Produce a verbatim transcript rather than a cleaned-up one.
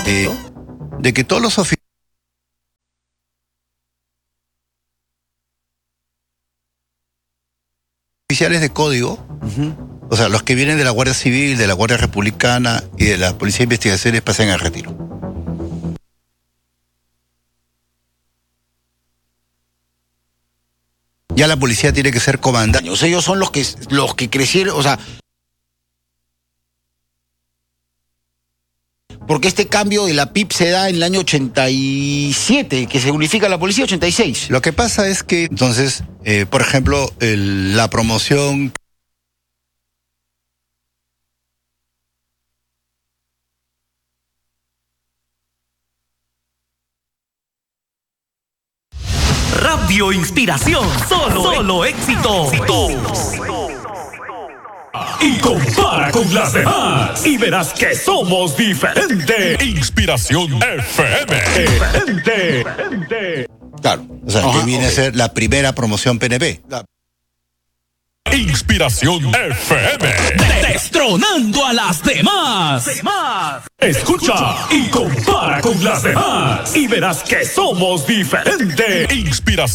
eh, de que todos los oficiales oficiales de código, uh-huh. o sea, los que vienen de la Guardia Civil, de la Guardia Republicana y de la Policía de Investigaciones pasen al retiro. Ya la policía tiene que ser comandante. O sea, ellos son los que, los que crecieron, o sea... Porque este cambio de la P I P se da en el año ochenta y siete, que se unifica la policía, ochenta y seis. Lo que pasa es que, entonces, eh, por ejemplo, el, la promoción... Radio Inspiración, solo, solo éxitos. Y compara con las demás y verás que somos diferentes. Inspiración F M. Diferente. Diferente. Claro, o sea, Ajá, que viene okay. a ser la primera promoción P N P. La... Inspiración F M. Destronando a las demás. demás. Escucha y compara con las demás y verás que somos diferentes. Inspiración.